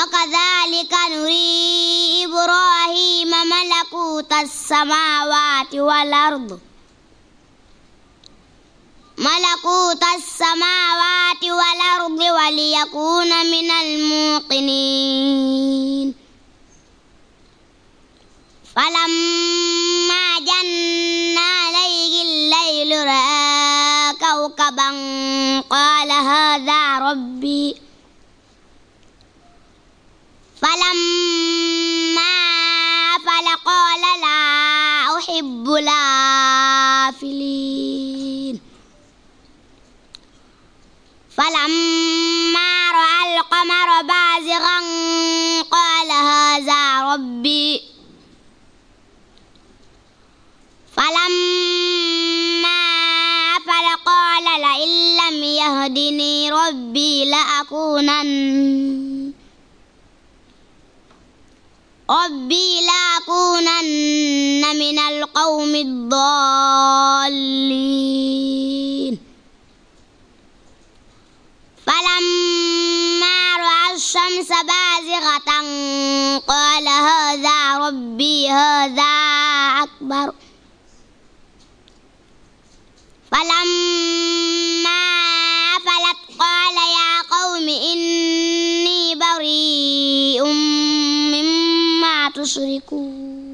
وكذلك نري إبراهيم ملكوت السماوات والأرض وليكون من الموقنين فلما جن عليه الليل رأى كوكبا قال هذا ربي فلما أفل قال لا أحب الآفلين فلما رأى القمر بازغا قال هذا ربي فلما أفل قال لئن لم يهدني ربي لأكونن من القوم الضالين فلما رأى الشمس بازغة قال هذا ربي هذا أكبر فلما أفلت قال يا قوم إني بريء مما تشركون